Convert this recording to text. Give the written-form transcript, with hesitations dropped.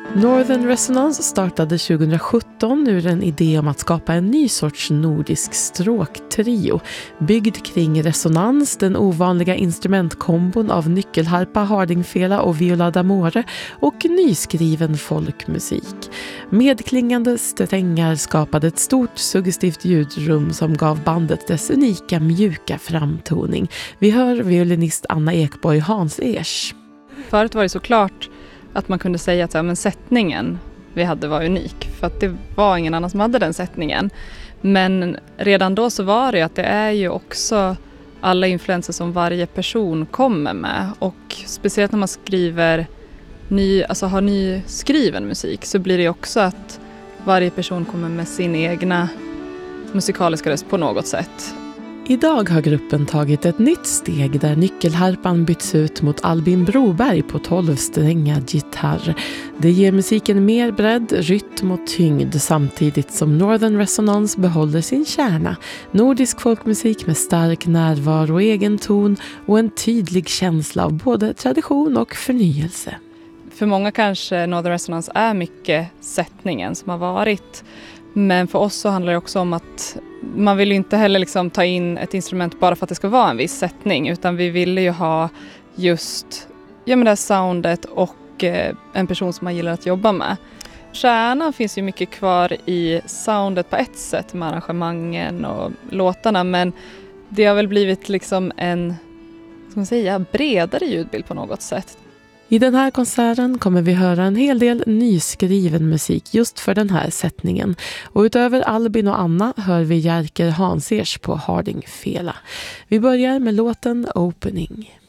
Northern Resonance startade 2017 ur en idé om att skapa en ny sorts nordisk stråktrio byggd kring resonans, den ovanliga instrumentkombon av nyckelharpa, hardingfela och viola d'amore och nyskriven folkmusik. Medklingande strängar skapade ett stort suggestivt ljudrum som gav bandet dess unika mjuka framtoning. Vi hör violinist Anna Ekborg Hans-Ers. Förut var det såklart att man kunde säga att men sättningen vi hade var unik. För att det var ingen annan som hade den sättningen. Men redan då så var det att det är ju också alla influenser som varje person kommer med. Och speciellt när man skriver har nyskriven musik så blir det också att varje person kommer med sin egna musikaliska röst på något sätt. Idag har gruppen tagit ett nytt steg där nyckelharpan byts ut mot Albin Broberg på 12-strängad gitarr. Det ger musiken mer bredd, rytm och tyngd samtidigt som Northern Resonance behåller sin kärna. Nordisk folkmusik med stark närvaro, egen ton och en tydlig känsla av både tradition och förnyelse. För många kanske Northern Resonance är mycket sättningen som har varit. Men för oss så handlar det också om att man vill ju inte heller ta in ett instrument bara för att det ska vara en viss sättning. Utan vi ville ju ha just det här soundet och en person som man gillar att jobba med. Kärnan finns ju mycket kvar i soundet på ett sätt med arrangemangen och låtarna. Men det har väl blivit en bredare ljudbild på något sätt. I den här konserten kommer vi höra en hel del nyskriven musik just för den här sättningen. Och utöver Albin och Anna hör vi Jerker Hans-Ers på hardingfela. Vi börjar med låten Opening.